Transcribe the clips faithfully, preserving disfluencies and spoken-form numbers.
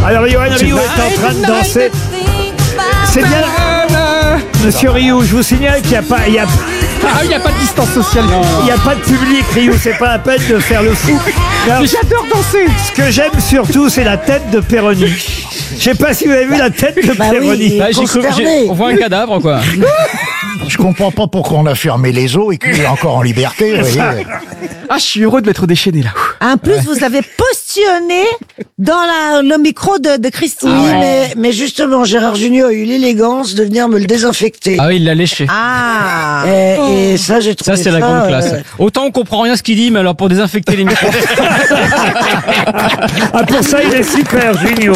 Alors, Yoann Rioux est en train de danser. C'est bien. Monsieur Rioux, je vous signale qu'il n'y a pas... Il y a... Ah, il n'y a pas de distance sociale. Il n'y a pas de public, Rioux, c'est pas la peine de faire le fou. Alors, j'adore danser. Ce que j'aime surtout, c'est la tête de Péroni. Je sais pas si vous avez vu la tête de bah Péroni. Oui, bah, j'ai cru, j'ai... On voit un cadavre, quoi. Je comprends pas pourquoi on a fermé les eaux et qu'il est encore en liberté. Vous voyez. Ah, je suis heureux de m'être déchaîné là. En plus, vous avez postillonné dans la, le micro de, de Christine. Oui, mais, mais justement, Gérard Jugnot a eu l'élégance de venir me le désinfecter. Ah oui, il l'a léché. Ah. Et, et ça, j'ai trouvé Ça, c'est la ça, grande classe. euh, Autant on comprend rien ce qu'il dit, mais alors pour désinfecter les micros. Ah, pour ça, il est super, Junio.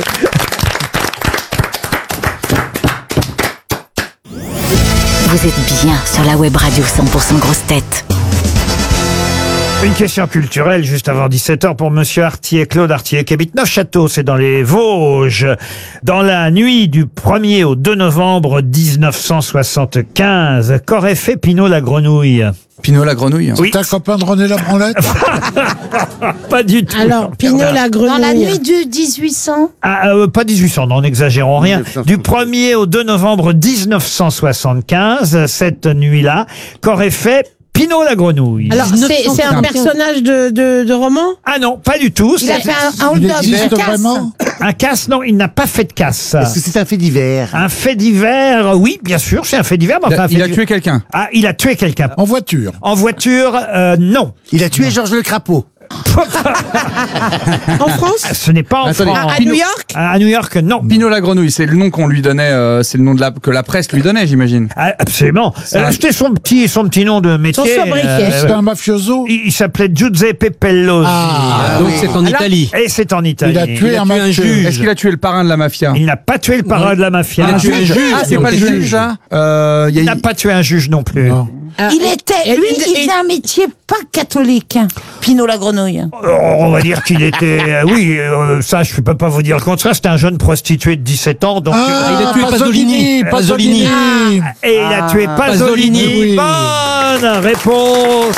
Vous êtes bien sur la web radio cent pour cent Grosse Tête. Une question culturelle juste avant dix-sept heures pour Monsieur Artier, Claude Artier, qui habite Neufchâteau, c'est dans les Vosges. Dans la nuit du premier au deux novembre mille neuf cent soixante-quinze, qu'aurait fait Pinot la grenouille? Pinot la grenouille. Oui. C'est un copain de René Labranlette. Pas du tout. Alors, Pinot la grenouille. Dans la nuit du dix-huit cents. Ah, euh, pas dix-huit cents, non, n'exagérons rien. Du premier au deux novembre mille neuf cent soixante-quinze, cette nuit-là, qu'aurait fait Pinot la grenouille? Alors, c'est c'est un personnage de, de, de roman? Ah non, pas du tout. Il a C'est fait un, un Il hold-up, existe un casse. vraiment. un casse, non, il n'a pas fait de casse. Est-ce que c'est un fait divers? Un fait divers, oui, bien sûr, c'est un fait divers. Mais Il enfin, a, un fait il a divers- tué quelqu'un. Ah, il a tué quelqu'un. En voiture. En voiture, euh, non. Il a tué Georges Le Crapaud. En France? Ce n'est pas en Attendez. France. À, à New York? À New York, non. Pinot la grenouille, c'est le nom qu'on lui donnait, euh, c'est le nom de la, que la presse lui donnait, j'imagine. Ah, absolument. Euh, un- C'était son petit, son petit nom de métier. Son sobriquet. C'est un mafioso. il il s'appelait Giuseppe Pellosi. Ah, Donc c'est en Italie. Et c'est en Italie. il a tué un mafieux. Est-ce qu'il a tué le parrain de la mafia? Il n'a pas tué le parrain de la mafia. Il a tué Ah, un juge. Ah, c'est pas le juge, là. Euh, il y Il a- n'a pas tué un juge non plus. Non. Il était, lui, il faisait un métier pas catholique. Pinot la grenouille. Oh, on va dire qu'il était... euh, oui, euh, ça, je ne peux pas vous dire le contraire. C'était un jeune prostitué de dix-sept ans. Donc, Ah, il a tué Pasolini. Pasolini. Pasolini. et il a tué Pasolini. Pasolini, oui. Bonne réponse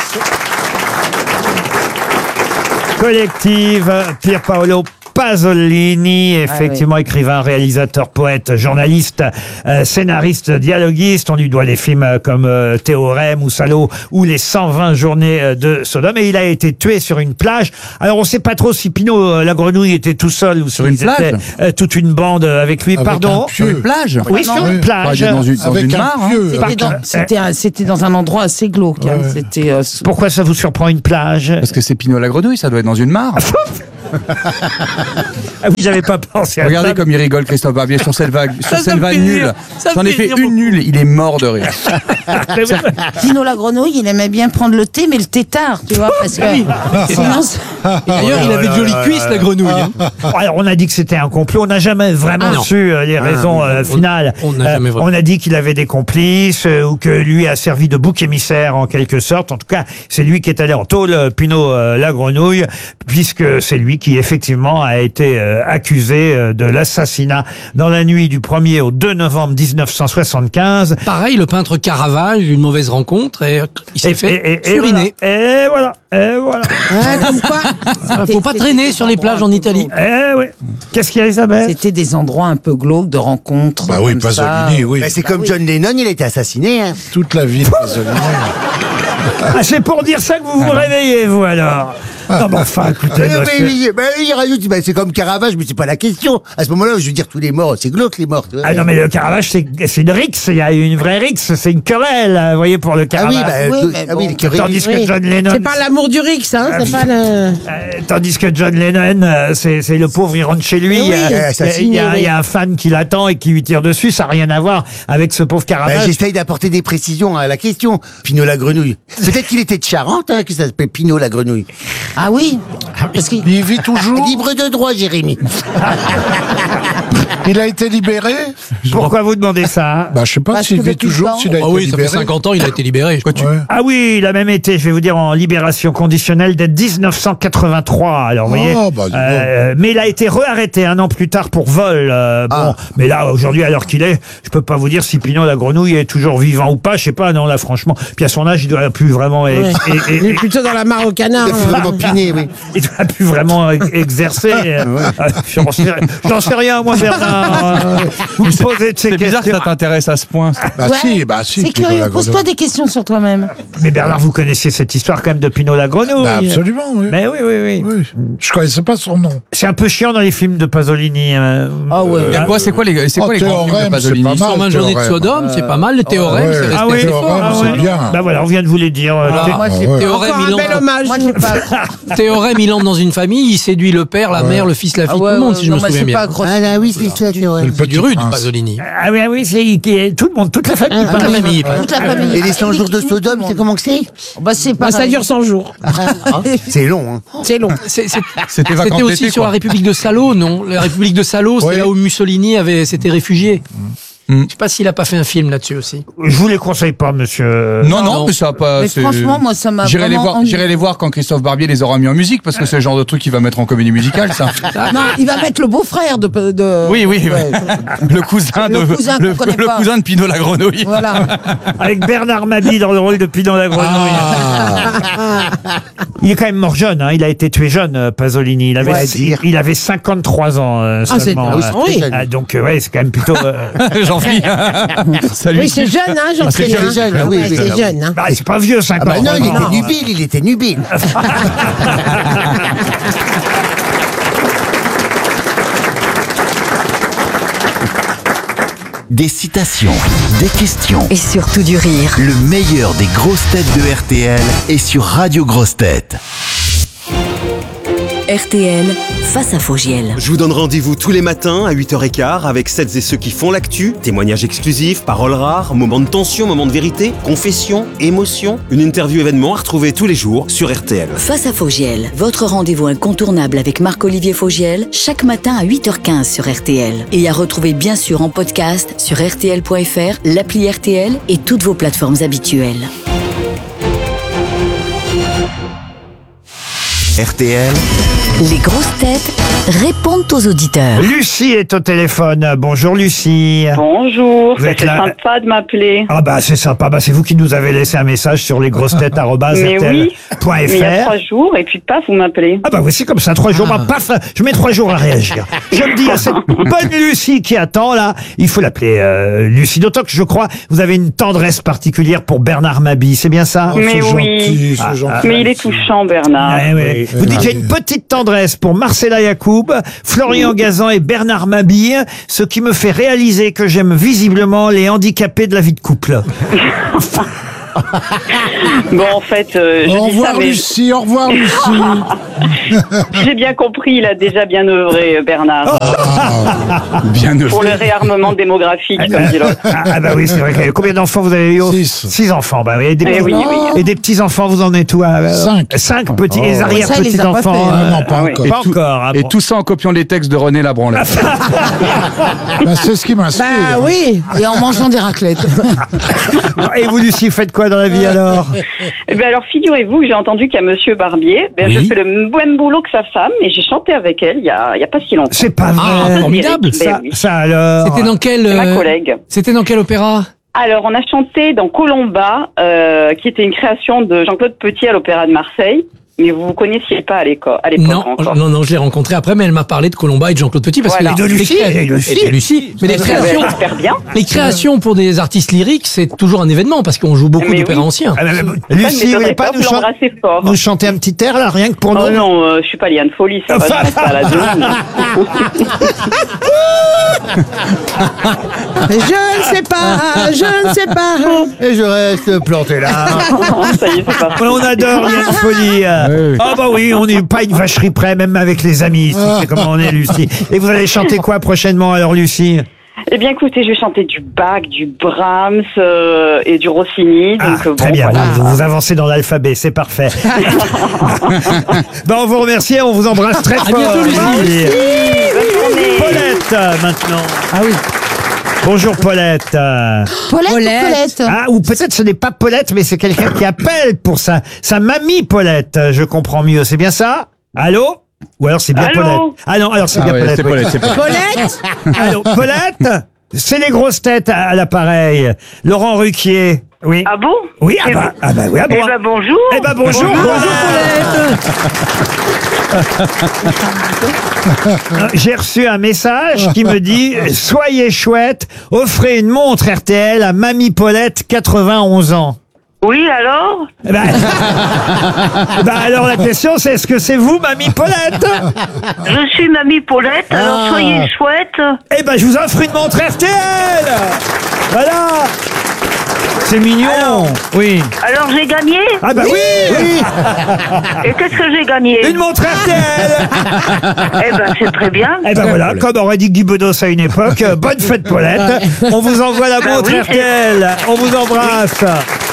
collective. Pier Paolo Pasolini, effectivement écrivain, réalisateur, poète, journaliste, euh, scénariste, dialoguiste. On lui doit des films euh, comme euh, Théorème ou Salaud ou Les cent vingt journées euh, de Sodome. Et il a été tué sur une plage. Alors on ne sait pas trop si Pinot euh, la grenouille était tout seul ou Sur s'ils une plage étaient euh, toute une bande euh, avec lui. Avec Pardon. un pieu. Sur une plage? Oui, sur Oui. une plage. Dans une, dans Avec une un mare, hein. pieu. Par- C'était dans, euh, c'était un- c'était dans un endroit assez glauque. hein. Ouais. C'était. euh, Pourquoi ça vous surprend une plage? Parce que c'est Pinot la grenouille, ça doit être dans une mare. Ah oui, j'avais pas pensé à Regardez ça. comme il rigole, Christophe Barbier, sur cette vague, sur Ça, ça cette me vague fait nulle. rire. Ça me J'en ai fait fait rire une beaucoup. nulle, il est mort de rire. Mais oui. Pinot la grenouille, il aimait bien prendre le thé, mais le thé tard, tu vois, parce que sinon, c'est- D'ailleurs, il avait de jolies cuisses, la grenouille. hein. Alors, on a dit que c'était un complot. On n'a jamais vraiment Ah non. su euh, les raisons euh, finales. on n'a jamais vraiment. on a dit qu'il avait des complices euh, ou que lui a servi de bouc émissaire en quelque sorte. En tout cas, c'est lui qui est allé en tôle, euh, Pinot euh, la grenouille, puisque c'est lui qui effectivement a été euh, accusé euh, de l'assassinat dans la nuit du premier au deux novembre mille neuf cent soixante-quinze. Pareil, le peintre Caravage, une mauvaise rencontre, et il s'est fait suriner. Et voilà. Et voilà. Ouais, comme quoi. Faut pas traîner sur les plages en Italie. Eh oui. Qu'est-ce qu'il y a, Isabelle? C'était des endroits un peu glauques de rencontres. Bah oui, comme ça. Pasolini, oui. Bah, c'est comme John Lennon, il a été assassiné. Hein. Toute la vie de Pasolini. Ah, c'est pour dire ça que vous vous réveillez, vous, alors. Non, mais enfin, écoutez, Euh, monsieur. mais, mais, bah, il rajoute, bah, c'est comme Caravage, mais c'est pas la question. À ce moment-là, je veux dire, tous les morts, c'est glauque les morts. tu vois. Ah non, mais le Caravage, c'est c'est une rixe, il y a une vraie rixe, c'est une querelle, vous voyez, pour le Ah Caravage. oui, bah, Oui, tout- mais ah oui, bon. les curés- Tandis que Oui. John Lennon... C'est pas l'amour du Rix, hein. C'est pas le. Euh, tandis que John Lennon, euh, c'est c'est le pauvre, il rentre chez lui, Oui, il y a- il y, a- assassiné, il y a- oui. il y a un fan qui l'attend et qui lui tire dessus, ça n'a rien à voir avec ce pauvre Bah, Caravage. j'essaye d'apporter des précisions à la question. Pinot la grenouille. Peut-être qu'il était de Charente, hein, que ça s'appelle Pinot la grenouille. ah oui, parce qu'il Il vit toujours. Libre de droit, Jérémy. Il a été libéré. Pourquoi vous demandez ça hein Bah, je sais pas Parce s'il que vit depuis le toujours, temps- s'il a Ah été oui, ça fait libéré. cinquante ans, il a été libéré. Quoi, tu... Ouais. Ah oui, il a même été, je vais vous dire, en libération conditionnelle dès mille neuf cent quatre-vingt-trois. Alors, vous voyez, Oh, bah, dis donc. euh, mais il a été rearrêté un an plus tard pour vol. euh, bon, Ah. mais là, aujourd'hui, à l'heure qu'il est, je peux pas vous dire si Pinot la grenouille est toujours vivant ou pas. Je sais pas, non, là, franchement. Puis à son âge, il doit plus vraiment. Ouais. et- et- Il est plutôt dans la mare au canard. Il a fait hein. vraiment Épinay, oui. Il n'a plus vraiment exercer. Euh, J'en sais, j'en sais rien, moi, Bernard. Vous me posez de ces C'est bizarre que questions. ça t'intéresse à ce point. Bah Ouais, si, bah si. C'est Pinot curieux. la Pose-toi grenouille. des questions sur toi-même. Mais Bernard, vous connaissiez cette histoire quand même de Pinot la grenouille. Bah, absolument, oui. Mais oui, oui, oui. Oui. Je connaissais pas son nom. C'est un peu chiant dans les films de Pasolini. euh, Ah ouais. Il y a quoi, c'est quoi les, c'est Oh, quoi les grands films de Théorème, Pasolini? c'est pas mal. Sans main journée de Théorème. Sodome, c'est pas mal. Le théorème, ouais. c'est resté Ah oui, assez fort. Théorème, ah c'est ouais. bien. Bah voilà, on vient de vous les dire. euh, Alors, Thé- Moi, Ah j'ai ouais. Théorème, il entre, Moi, j'ai pas. théorème, il entre dans une famille, il séduit le père, la mère, le fils, la fille, Ah tout ouais, le monde, ouais, si je non, me moi, souviens c'est bien. pas accroché. Ah là, oui, c'est ça, théorème. Le C'est du Petit rude, Prince. Pasolini. Ah oui, ah oui, c'est qui- tout le monde, toute la famille. Toute la famille. Toute la famille. Et les cent jours de Sodome, c'est comment que c'est? Bah, c'est Bah, pas. ça dure cent jours. C'est long, hein. C'est long. C'est- c'est- C'était vacances C'était aussi d'été, sur quoi. la République de Salo, non? La République de Salo, c'est Oui. là où Mussolini avait, s'était réfugié. Mm. Je sais pas s'il a pas fait un film là-dessus aussi. Je vous les conseille pas, monsieur. Non, non, non. mais ça a pas. Mais c'est- franchement, moi, ça m'a J'irai les vraiment voir, ennuyé. j'irai les voir quand Christophe Barbier les aura mis en musique parce que c'est le genre de truc qu'il va mettre en comédie musicale, ça. Non, il va mettre le beau-frère de. de... Oui, oui, Ouais. oui. Le cousin de, Le cousin qu'on le, connaît le pas. cousin de Pinot la grenouille. Voilà. Avec Bernard Mabie dans le rôle de Pinot la grenouille. Ah. Il est quand même mort jeune, hein. Il a été tué jeune, euh, Pasolini. Il avait, Ouais, il, dire. il avait cinquante-trois ans euh, Ah, c'est- seulement. ah oui, euh, c'est très jeune. ah, donc, euh, ouais, c'est quand même plutôt... euh, Jean-Philippe. Salut. Oui, c'est jeune, hein, j'en Ah, c'est sais rien. jeune, jeune, ah oui, Ouais, oui, c'est ah oui. jeune, hein. bah, c'est pas vieux, Ah cinquante. bah non, il ans. était nubile, il était nubile. Des citations, des questions. Et surtout du rire. Le meilleur des grosses têtes de R T L est sur Radio Grosses Têtes. R T L, face à Fogiel. Je vous donne rendez-vous tous les matins à huit heures quinze avec celles et ceux qui font l'actu, témoignages exclusifs, paroles rares, moments de tension, moments de vérité, confessions, émotions, une interview événement à retrouver tous les jours sur R T L. Face à Fogiel, votre rendez-vous incontournable avec Marc-Olivier Fogiel, chaque matin à huit heures quinze sur R T L. Et à retrouver bien sûr en podcast sur R T L point F R, l'appli R T L et toutes vos plateformes habituelles. R T L, Les grosses têtes répondent aux auditeurs. Lucie est au téléphone. Bonjour Lucie. Bonjour, Vous êtes c'est là- sympa de m'appeler. Ah bah c'est sympa, bah c'est vous qui nous avez laissé un message sur lesgrossetêtes arobase Mais R T L oui, point mais il y a F R. trois jours, et puis paf, vous m'appelez. Ah bah voici comme ça, trois jours, bah, paf, je mets trois jours à réagir. Je me dis à cette bonne Lucie qui attend là, il faut l'appeler euh, Lucie, d'autant que je crois vous avez une tendresse particulière pour Bernard Mabie, c'est bien ça? Mais c'est oui. gentil, c'est Ah, gentil. Mais il est touchant, Bernard. Ouais, ouais. Vous dites qu'il y a une petite tendresse pour Marcella Yacoub, Florian Gazan et Bernard Mabille, ce qui me fait réaliser que j'aime visiblement les handicapés de la vie de couple. Bon, en fait, euh, je Au dis ça, revoir mais Lucie, au revoir Lucie. j'ai bien compris, il a déjà bien œuvré, Bernard, Bien pour le œuvré. réarmement démographique, comme dit l'autre. Ah, ah bah oui, c'est vrai. que- Combien d'enfants vous avez eu? Six. Six enfants, bah oui. Et des, Eh petits- oui, oui. et des petits-enfants, vous en êtes où? euh, Cinq. Cinq petits, et Oh. les arrière Ça, il les a pas petits-enfants. fait, Ah euh, non, pas Ah oui. encore. Pas tout- encore. hein, Et bon. tout ça en copiant les textes de René Labranlette. Bah, c'est ce qui m'inspire. Bah oui. Et en mangeant des raclettes. Et vous, Lucie, faites quoi dans la vie alors? Eh ben alors, figurez-vous que j'ai entendu qu'à Monsieur Barbier, ben, Oui. je fais le même boulot que sa femme, et j'ai chanté avec elle il y a, il y a pas si longtemps. C'est pas Ah, vrai. formidable. Ben Ça, oui. ça alors. C'était dans quel, C'est ma euh, collègue. c'était dans quel opéra? Alors, on a chanté dans Colomba, euh, qui était une création de Jean-Claude Petit à l'Opéra de Marseille, mais vous vous connaissiez pas à l'éco- à l'époque Non, encore. non, non, je l'ai rencontré après, mais elle m'a parlé de Colomba et de Jean-Claude Petit parce Voilà. que Et de les- Lucie, les cré- et de Lucie. et de Lucie. Mais les Vous savez créations, super bien. les créations pour des artistes lyriques, c'est toujours un événement parce qu'on joue beaucoup Mais d'opéras oui. anciens. Ah, bah, bah, Ça ne Lucie, vous m'étonnerait voulez pas pas, nous, vous chan- l'embrassez fort. nous chanter un petit air là, rien que pour Oh nous? non, euh, je suis pas Liane Folie, ça va, je reste à la demande. Je ne sais pas, je ne sais pas. Et je reste planté là. Ça y est, c'est parti. On adore Liane Folie. Ah bah oui, on n'est pas une vacherie près, même avec les amis. C'est comment on est, Lucie. Et vous allez chanter quoi prochainement alors, Lucie? Eh bien, écoutez, je vais chanter du Bach, du Brahms euh, et du Rossini. Ah, Donc, euh, très bon, bien, voilà. vous, vous avancez dans l'alphabet, c'est parfait. Ben, on vous remercie, on vous embrasse très À fort. bientôt, Lucie. Bonne journée. Paulette, euh, maintenant. Ah oui. Bonjour Paulette. Euh, Paulette, ou Paulette. Paulette Ah, ou peut-être ce n'est pas Paulette, mais c'est quelqu'un qui appelle pour sa, sa mamie Paulette. euh, Je comprends mieux, c'est bien ça? Allô? Ou alors c'est bien Allô? Paulette. Ah non, alors c'est Ah bien ouais, Paulette. c'est oui. Paulette, c'est Paulette. Paulette. Allô, Paulette? C'est les grosses têtes à, à l'appareil. Laurent Ruquier. Oui. Ah bon? Oui, ah Eh bah, ben- ah bah oui, ah bon. Eh ben bonjour. Eh ben bonjour. Euh, J'ai reçu un message qui me dit « Soyez chouette, offrez une montre R T L à Mamie Paulette, quatre-vingt-onze ans. » Oui, alors? Eh ben, eh ben alors la question c'est est-ce que c'est vous, Mamie Paulette? Je suis Mamie Paulette, alors Ah. soyez chouette. Eh ben je vous offre une montre R T L. Voilà. C'est mignon. Alors, oui. Alors j'ai gagné? Ah bah oui, oui. Et qu'est-ce que j'ai gagné? Une montre R T L. Eh ben c'est très bien. Eh ben voilà, comme aurait dit Guy Bedos à une époque, euh, bonne fête Paulette. On vous envoie la Bah montre oui, R T L. On vous embrasse.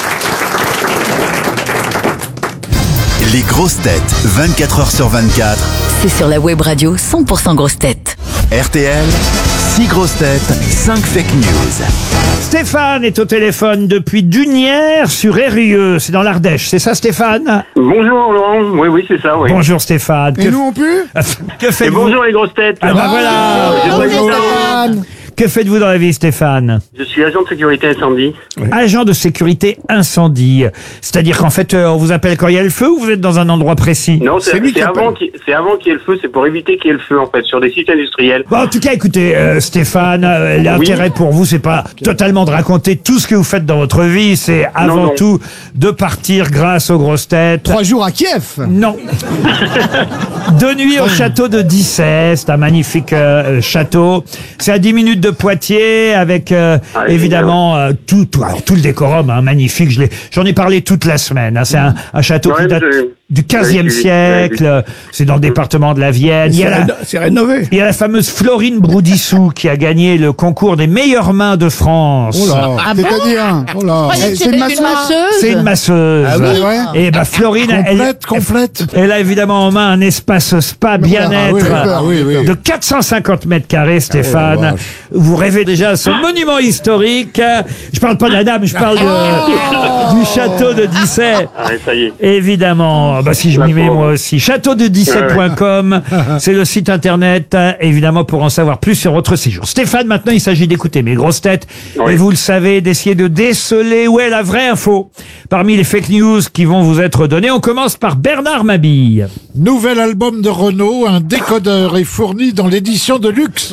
Les grosses têtes, vingt-quatre heures sur vingt-quatre. C'est sur la web radio cent pour cent grosses têtes. R T L, six grosses têtes, cinq fake news. Stéphane est au téléphone depuis Dunières sur Eyrieux. C'est dans l'Ardèche. C'est ça, Stéphane? Bonjour Laurent, oui oui c'est ça, oui. Bonjour Stéphane. Et Que- nous on pue? Que Et faites-vous? bonjour les grosses têtes. Ah bah voilà. J'ai pas eu le temps. Stéphane. Que faites-vous dans la vie, Stéphane? Je suis agent de sécurité incendie. Agent de sécurité incendie. C'est-à-dire qu'en fait, euh, on vous appelle quand il y a le feu ou vous êtes dans un endroit précis? Non, c'est C'est lui qui c'est avant appelle. qu'il c'est avant qu'il y ait le feu, c'est pour éviter qu'il y ait le feu en fait, sur des sites industriels. Bon, en tout cas, écoutez, euh, Stéphane, euh, l'intérêt pour vous, c'est pas totalement de raconter tout ce que vous faites dans votre vie, c'est avant non. tout de partir grâce aux grosses têtes. Trois jours à Kiev. Non. De nuit au château de Dissay, c'est un magnifique euh, château. C'est à dix minutes de Poitiers, avec euh, Ah, évidemment euh, tout, tout, alors, tout le décorum, hein, magnifique. Je l'ai- J'en ai parlé toute la semaine. hein. C'est un, un château Ouais, qui date je- du quinzième oui, oui, siècle. C'est dans le département de la Vienne. Il y a la- C'est rénové. il y a la fameuse Florine Broudissou qui a gagné le concours des meilleures mains de France. Oh là, Ah bon c'est-à-dire, oh là. Croyez que Eh, c'était une une masseuse. masseuse. C'est une masseuse. Ah oui, ouais. Et bah Florine, elle, Complète, complète. elle a évidemment en main un espace spa bien-être Ah oui, oui, oui. de quatre cent cinquante mètres carrés, Stéphane. Oh la vache. Vous rêvez déjà à ce monument historique. Je parle pas de la dame, je parle de- du château de Dissay. Ah, ça y est. Évidemment, bah si je La m'y mets pauvre. moi aussi. château de dissay point com, c'est le site internet, euh, évidemment, pour en savoir plus sur votre séjour. Stéphane, maintenant, il s'agit d'écouter mes grosses têtes, Oui. et vous le savez, d'essayer de déceler où est la vraie info parmi les fake news qui vont vous être données. On commence par Bernard Mabille. Nouvel album de Renault, un décodeur est fourni dans l'édition de luxe.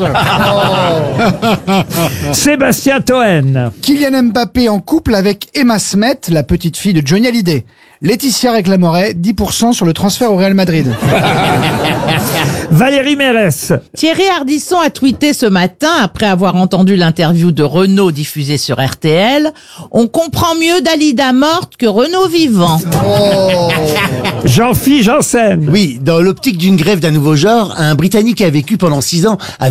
Sébastien Toen. Kylian Mbappé en couple avec Emma Smet, la petite fille de Johnny Hallyday. Laetitia réclamerait dix pour cent sur le transfert au Real Madrid. Valérie Mérès. Thierry Ardisson a tweeté ce matin, après avoir entendu l'interview de Renaud diffusée sur R T L, « On comprend mieux Dalida morte que Renaud vivant. Jean-Philippe Janssen. Oui, dans l'optique d'une grève d'un nouveau genre, un Britannique a vécu pendant six ans avec